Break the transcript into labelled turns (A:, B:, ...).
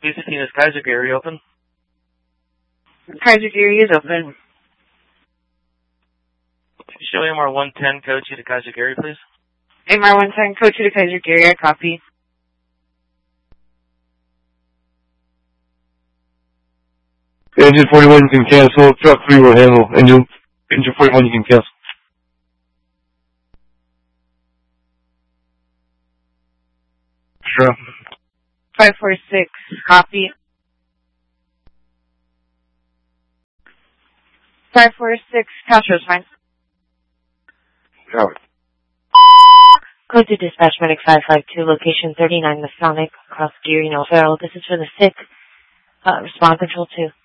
A: B-15, is Kaiser Gary open?
B: Kaiser Gary is open.
A: Show AMR 110, code 2 to Kaiser Gary, please.
B: AMR 110, code 2 to Kaiser Gary, I copy.
C: Engine 41, you can cancel. Truck 3 will handle. Engine 41, you can cancel. Sure.
B: 546, copy. 546, Castro's fine.
C: Copy.
D: Code to Dispatch Medic 552, location 39 Masonic, across Geary, No Farrell. This is for the sick. Respond control 2.